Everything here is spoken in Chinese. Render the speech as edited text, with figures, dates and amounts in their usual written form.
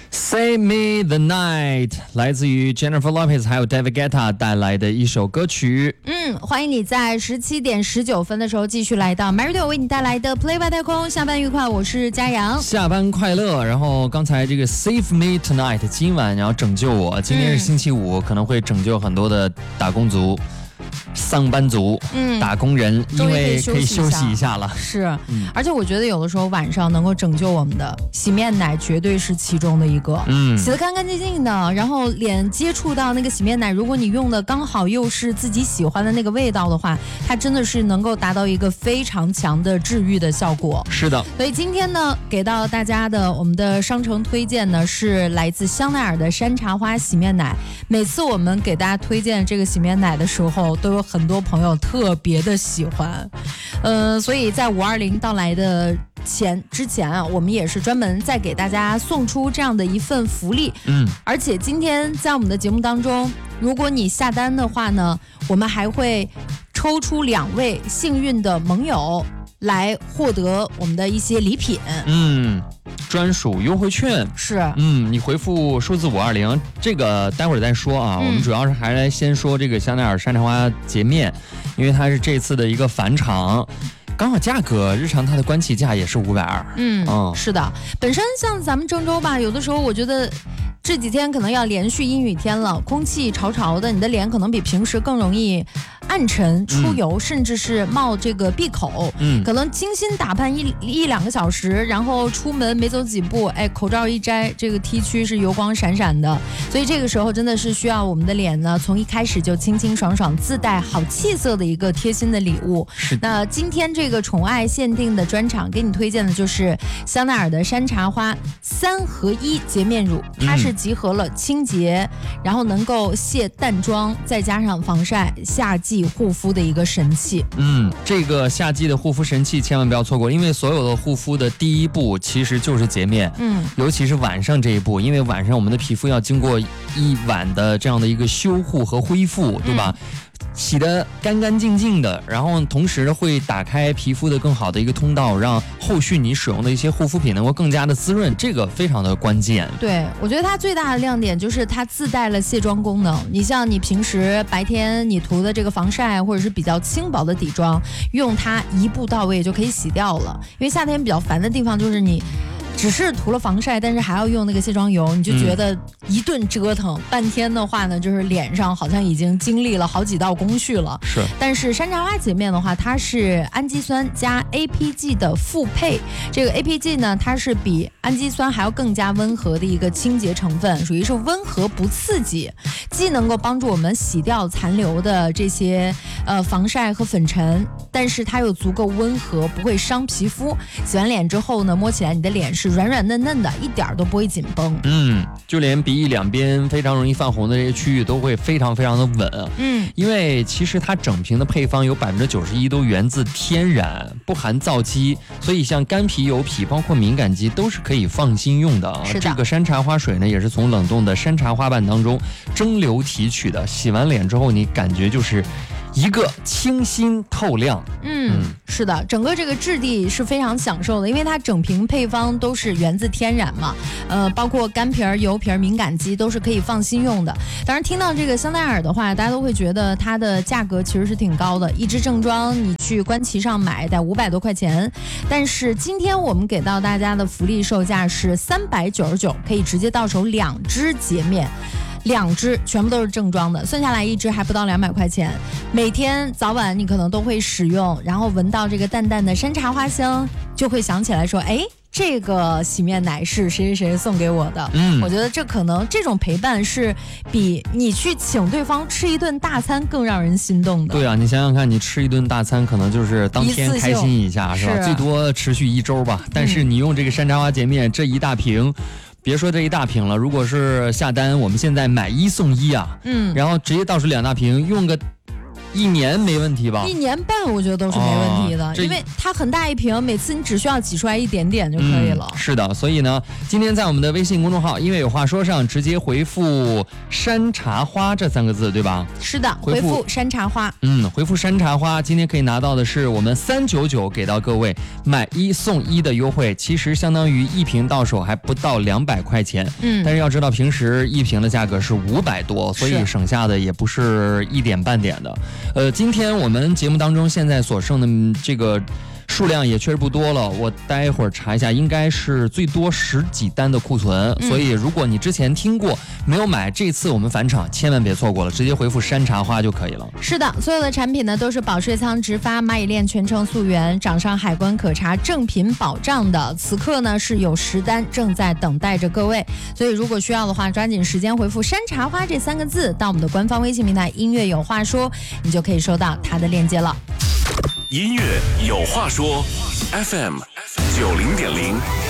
Save Me the Night 来自于 Jennifer Lopez 还有 David Guetta 带来的一首歌曲。 欢迎你在17点19分的时候继续来到 MyRadio 为你带来的 Play by 太空，下班愉快，我是嘉阳。 下班快乐。然后刚才这个 Save Me Tonight 今晚你要拯救我，今天是星期五，可能会拯救很多的打工族。上班族，打工人，因为可以休息一下了。 是，而且我觉得有的时候晚上能够拯救我们的洗面奶绝对是其中的一个。洗得干干净净的，然后脸接触到那个洗面奶，如果你用的刚好又是自己喜欢的那个味道的话，它真的是能够达到一个非常强的治愈的效果。 是的， 所以今天呢，给到大家的我们的商城推荐呢是来自香奈儿的山茶花洗面奶。每次我们给大家推荐这个洗面奶的时候，都有很多朋友特别的喜欢，所以在520到来的之前啊，我们也是专门在给大家送出这样的一份福利。而且今天在我们的节目当中，如果你下单的话呢，我们还会抽出2位幸运的盟友来获得我们的一些礼品。 专属优惠券是， 你回复数字520，这个待会儿再说啊。我们主要是还来先说这个香奈儿山茶花洁面，因为它是这次的一个返场，刚好价格日常它的官旗价也是520。 是的，本身像咱们郑州吧，有的时候我觉得这几天可能要连续阴雨天了，空气潮潮的，你的脸可能比平时更容易暗沉、出油，甚至是冒这个闭口。可能精心打扮1-2个小时，然后出门没走几步，口罩一摘，这个 T 区是油光闪闪的。所以这个时候真的是需要我们的脸呢，从一开始就清清爽爽，自带好气色的一个贴心的礼物。那今天这个宠爱限定的专场，给你推荐的就是香奈儿的山茶花3合1洁面乳，它是集合了清洁，然后能够卸淡妆，再加上防晒，夏季护肤的一个神器。 这个夏季的护肤神器千万不要错过，因为所有的护肤的第一步其实就是洁面。尤其是晚上这一步，因为晚上我们的皮肤要经过一晚的这样的一个修护和恢复，对吧？洗得干干净净的，然后同时会打开皮肤的更好的一个通道，让后续你使用的一些护肤品能够更加的滋润，这个非常的关键。 对，我觉得它最大的亮点就是它自带了卸妆功能。你像你平时白天你涂的这个防晒或者是比较轻薄的底妆，用它一步到位就可以洗掉了。因为夏天比较烦的地方就是你只是涂了防晒，但是还要用那个卸妆油，你就觉得一顿折腾，半天的话呢，就是脸上好像已经经历了好几道工序了。 是， 但是山茶花洁面的话，它是氨基酸加 APG 的复配。这个 APG 呢，它是比氨基酸还要更加温和的一个清洁成分，属于是温和不刺激，既能够帮助我们洗掉残留的这些防晒和粉尘，但是它又足够温和，不会伤皮肤。洗完脸之后呢，摸起来你的脸是软软嫩嫩的，一点都不会紧绷。 就连鼻翼两边非常容易泛红的这些区域都会非常非常的稳。因为其实它整瓶的配方有91%都源自天然，不含皂基，所以像干皮、油皮，包括敏感肌都是可以放心用的。这个山茶花水呢，也是从冷冻的山茶花瓣当中蒸馏提取的，洗完脸之后你感觉就是一个清新透亮。 是的，整个这个质地是非常享受的，因为它整瓶配方都是源自天然嘛，包括干皮儿、油皮儿、敏感肌都是可以放心用的。当然听到这个香奈儿的话，大家都会觉得它的价格其实是挺高的，一支正装你去官旗上买得500多块钱，但是今天我们给到大家的福利售价是399，可以直接到手2支洁面。2支全部都是正装的，算下来1支还不到200块钱。每天早晚你可能都会使用，然后闻到这个淡淡的山茶花香，就会想起来说，这个洗面奶是谁谁谁送给我的。我觉得这可能这种陪伴是比你去请对方吃一顿大餐更让人心动的。 对啊，你想想看，你吃一顿大餐可能就是当天开心一下，是吧？最多持续1周吧。但是你用这个山茶花洁面这一大瓶，别说这一大瓶了，如果是下单，我们现在买1送1啊，然后直接到手2大瓶，用个 1年没问题吧 ？1年半我觉得都是没问题的，因为它很大一瓶，每次你只需要挤出来一点点就可以了。 是的，所以呢，今天在我们的微信公众号音乐有话说上直接回复山茶花这3个字，对吧？ 是的，回复山茶花。 回复山茶花，今天可以拿到的是我们399给到各位买1送1的优惠，其实相当于1瓶到手还不到200块钱。但是要知道平时1瓶的价格是500多，所以省下的也不是一点半点的。今天我们节目当中现在所剩的这个数量也确实不多了，我待会儿查一下，应该是最多10几单的库存，所以如果你之前听过没有买，这次我们返场千万别错过了，直接回复山茶花就可以了。 是的，所有的产品呢都是保税仓直发，蚂蚁链全程溯源，掌上海关可查，正品保障的。此刻呢是有10单正在等待着各位，所以如果需要的话，抓紧时间回复山茶花这3个字到我们的官方微信平台音乐有话说，你就可以收到它的链接了。 音乐有话说 FM 90.0